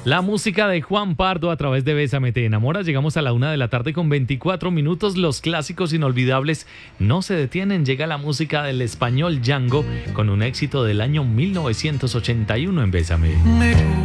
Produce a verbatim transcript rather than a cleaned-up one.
La música de Juan Pardo a través de Bésame Te Enamoras. Llegamos a la una de la tarde con veinticuatro minutos. Los clásicos inolvidables no se detienen. Llega la música del español Django con un éxito del año mil novecientos ochenta y uno en Bésame.